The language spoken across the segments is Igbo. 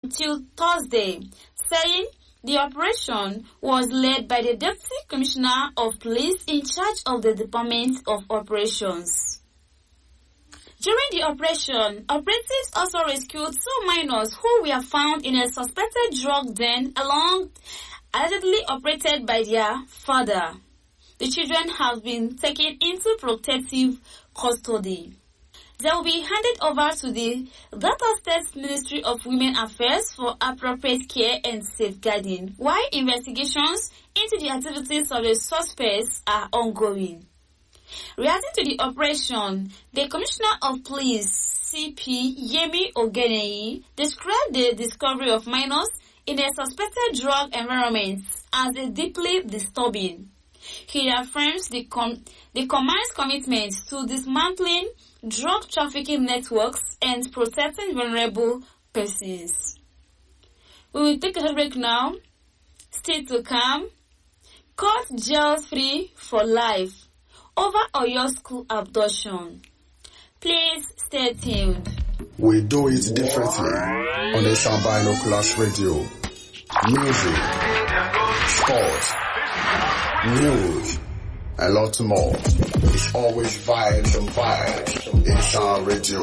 till Thursday, saying the operation was led by the Deputy Commissioner of Police in charge of the Department of Operations. During the operation, operatives also rescued 2 minors who were found in a suspected drug den allegedly operated by their father. The children have been taken into protective custody. They will be handed over to the Delta State Ministry of Women Affairs for appropriate care and safeguarding, while investigations into the activities of the suspects are ongoing. Reacting to the operation, the Commissioner of Police, CP Yemi Ogenei, described the discovery of minors in a suspected drug environment as a deeply disturbing. He affirms the command's commitment to dismantling drug trafficking networks and protecting vulnerable persons. We will take a break now. Still to come, court jails free for life over Oyo school abduction. Please stay tuned. We do it differently on the Sound Binoculars Radio. Music, sports, news, a lot more. It's always vibes and vibes in Sound Radio.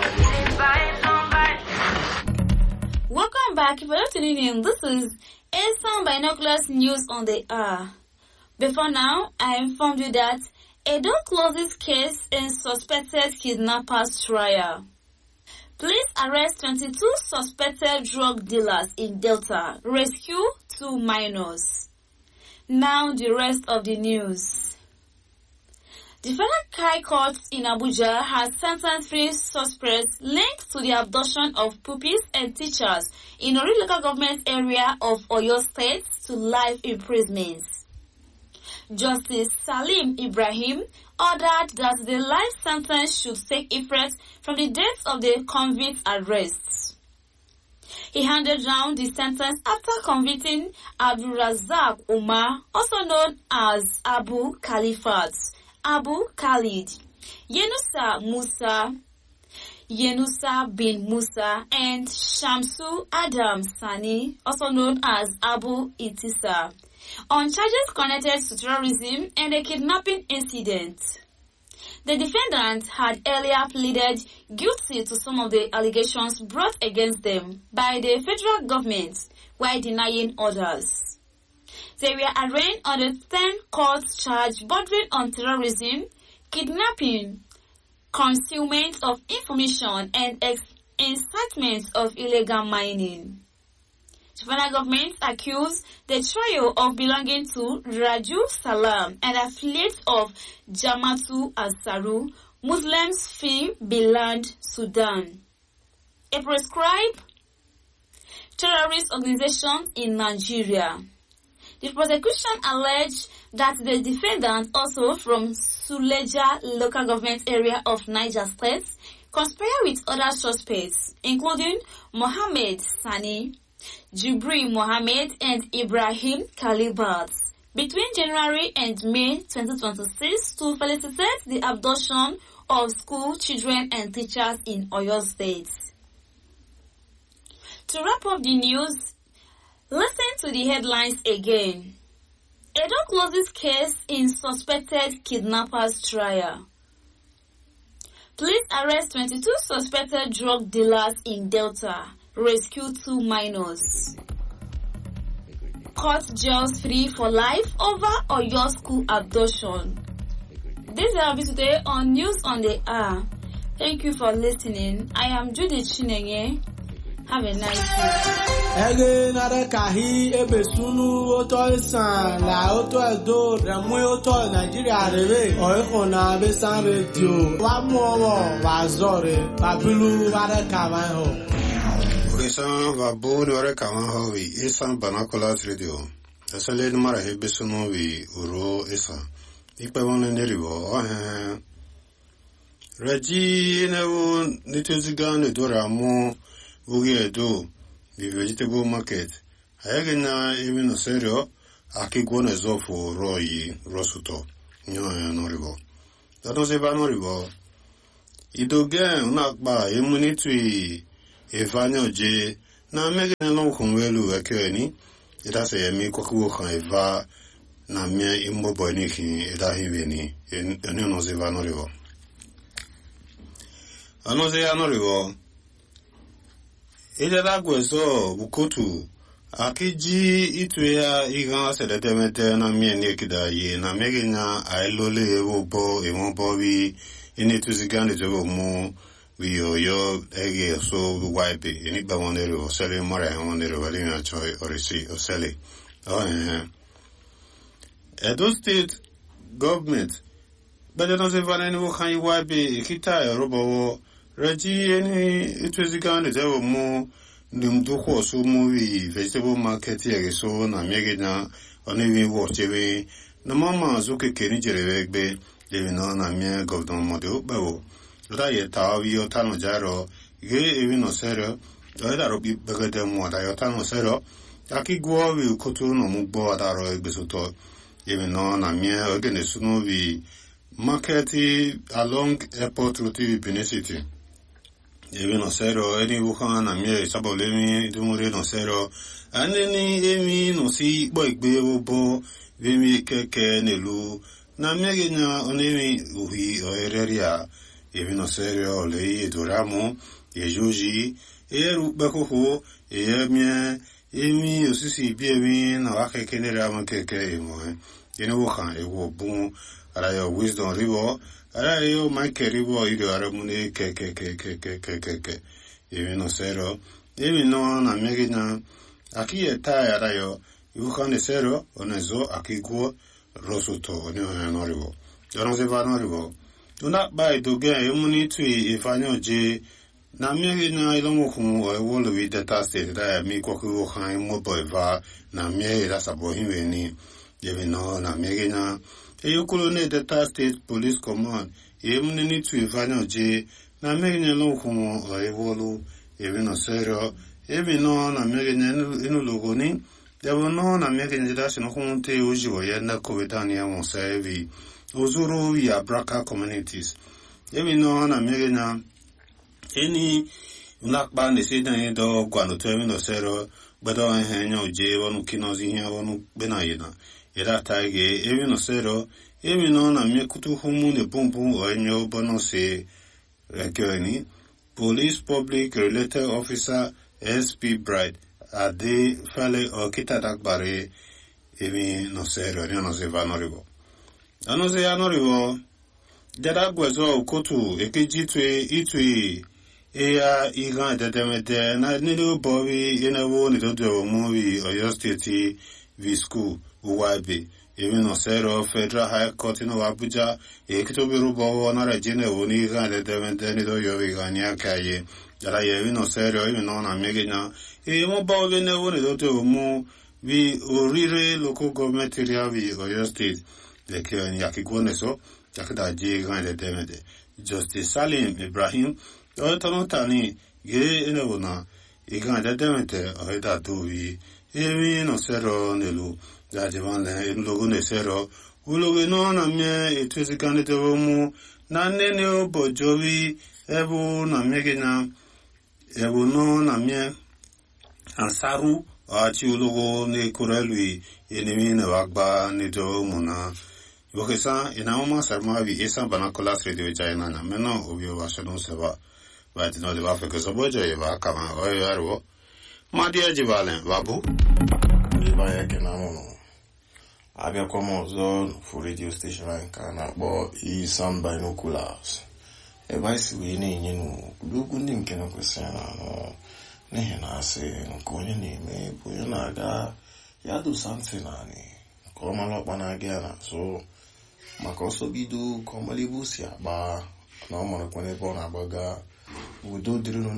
Welcome back. If you're not tuning in, this is Sound Binoculars News on the Hour. Before now, I informed you that Edo closes case in suspected kidnappers trial. Police arrest 22 suspected drug dealers in Delta. Rescue 2 minors. Now the rest of the news. The Federal High Court in Abuja has sentenced 3 suspects linked to the abduction of pupils and teachers in Ori local government area of Oyo State to life imprisonment. Justice Salim Ibrahim ordered that the life sentence should take effect from the date of the convict's arrest. He handed down the sentence after convicting Abdul Razak Umar, also known as Abu Khalifat, Abu Khalid, Yenusa bin Musa, and Shamsu Adam Sani, also known as Abu Itisa, on charges connected to terrorism and a kidnapping incident. The defendants had earlier pleaded guilty to some of the allegations brought against them by the federal government while denying others. They were arraigned on the 10 court charge bordering on terrorism, kidnapping, concealment of information, and incitement of illegal mining. The federal government accused the trio of belonging to Raju Salam, an affiliate of Jamatu Ansaru, Muslims Fi Biland, Sudan, a proscribed terrorist organization in Nigeria. The prosecution alleged that the defendants, also from Suleja local government area of Niger State, conspired with other suspects, including Mohammed Sani, Jibril Mohammed, and Ibrahim Khalibat, between January and May 2026 to facilitate the abduction of school children and teachers in Oyo State. To wrap up the news, listen to the headlines again. Edo closes case in suspected kidnappers trial. Police arrest 22 suspected drug dealers in Delta. Rescue 2 minors. Court jails free for life over Oyo school abduction. This is our video today on News on the Hour. Thank you for listening. I am Judith Chinenye. Have a nice day. Ege nare kahi ebesunu oto isan la oto edo remu oto Nigeria rebe oiko na besan radio wa mo wa zore babilu ware kawan ho. Isan va boni ware kawan ho wi Isan Binoculars Radio. Asale numara hebesunu wi uro Isan. Ipe wona neriwo Raji newo nituzigane doramu Bugedo, the vegetable market. Ayagina even a serio, Akigona Zofo, Roy, Rosuto, Noribo. That was a Vanoribo. It again, not by immunity, Evano J, na mege ne lo kumwelu ekeni ida se yemi kwaku kan eva na mie imbo boy ni ki ida hiveni eni no ze va no rivo anoze anorivo ida da gweso bukotu akiji itu ya igan sedetemete na mie ni kida ye na mege na ailole ewo bo ewon bo bi ini tuzigande jogo mu we yo ege so wipe ini ba wonere o sele mara wonere wali na choi orisi o sele Edo State government but don't say van any kan yi wipe kita robo reji any ituzigande jogo mu ndum do ko so mu wi vegetable market ye so na mege na oni wi wo chebe na mama zo ke keni jere egbe de no na mie government model bawo Raye Tavio Tano Jaro, Gay Evino Sero, Dara be beggar more Diotano Sero, Aki Guavi Cotuno Mubo Adaro Besuto, even on a mere organism market along airport to TV Benicity. Even no Sero, any Wuhan, a mere Sabolemi, Dumurino Sero, and any Emi no see boy Bebo Bo, Vimi Keke Nelu, Namegina Onemi Uhi or Ereria. Even no serio lei doramo e juji e rubakoho e mie emi osisi biemi na wake kenera mankeke emo eno kan e wo bun ara yo wisdom ribo ara yo make ribo ido ara mune ke even no serio even no na megina aki eta ara yo yu kan serio onezo aki go rosuto ono no ribo yo no se va no ribo Una by to get immunity if I know J. Na me na ilongo kumu I will be the task that me kwaku haim mobile va na me that's about him any even no na me na you could need the state police command immunity to if I know J. Na me na ilongo kumu I will even no serio even no na me na inu logo ni there will no na me na that's no kunte uji wa yenda kovitania mo sevi Ozuru ya Braka communities. Emi no na mege na any unakba ne se dan do gwano temi no sero bedo henyo je wonu kinozi hia wonu benayena. Era taige emi no sero emi no na me kutu humu ne bumbu o enyo bono se rekeni police public related officer SP Bride ade fale o kitadakbare emi no sero no se vanoribo. Anoze anorivo Dada gwezo kotu ekejitwe itwe eya igan dedemede na nilu bowi inewo ni dodo movie Oyo State v school uwabe even no sero Federal High Court in Abuja ekitobiru bowo na rejine woni igan dedemede ni do yo igan ya kaye dada ye no sero even no na megenya mo bowi ne woni dodo mu vi orire local government area vi Oyo State Leke yakigone so yakida je gande demede Justice Salim Ibrahim otonotani ge enewona igande demete oida dowi emi no sero nelu da jevanle logo ne sero ulogo no na me etwezi gande dewomu na nene obojowi ebu na megena ebu no na me ansaru ati ulogo ne korelui enemi ne wagba ne do muna Bokesa ina mama sarma bi esa banakolas radio China na meno obio washono seba ba tino de ba feke so bojo e ba kama o yaro ma dia jibalen babu e ba ya ke na mono abia komo zone for radio station nka na bo I sound binoculars e ba si we ni nyinu lugu ndi nke na kwesana no ne na ase nko onye na eme bo ya na aga ya do something ani ko ma lo pa na aga na so maka ọsọ bido ka ọmalibu si agba na ọmụrụkwa n'ebe ọ na-agbaga udo dịrịnụ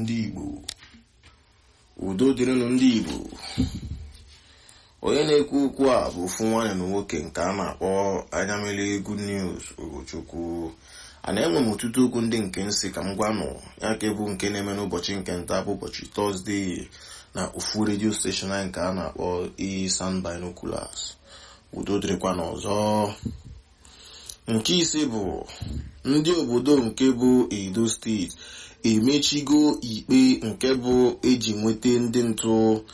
ndị Igbo onye na-ekwu okwu a bụ ofu nwaanyị na nwoke nke a na-akpọ Anyamili Good News Ugochukwu a na-enwe m ọtụtụ okwu ndị nke nsị ka m gwanụ ya ka bụ nke na-eme n'ụbọchị nke nta bụ ụbọchị Tọzdee na ofu redio steshọn anyị nke a na-akpọ Sound Binoculars udo dịrịkwa n'ọzọ nke ise bụ ndị obodo nke bụ Edo steeti emechigo ikpe nke bụ eji nweta ndị ntụ